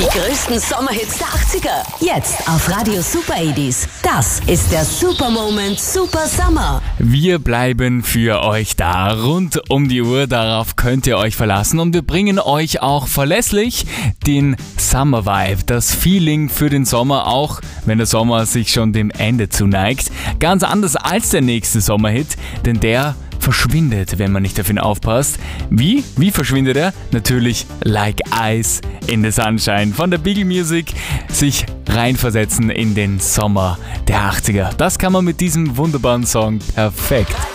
Die größten Sommerhits der 80er. Jetzt auf Radio Super 80s. Das ist der Super Moment Super Summer. Wir bleiben für euch da rund um die Uhr. Darauf könnt ihr euch verlassen. Und wir bringen euch auch verlässlich den Summer Vibe. Das Feeling für den Sommer, auch wenn der Sommer sich schon dem Ende zuneigt. Ganz anders als der nächste Sommerhit, denn der verschwindet, wenn man nicht auf ihn aufpasst. Wie? Wie verschwindet er? Natürlich Like Ice in the Sunshine von der Beagle Music. Sich reinversetzen in den Sommer der 80er. Das kann man mit diesem wunderbaren Song perfekt.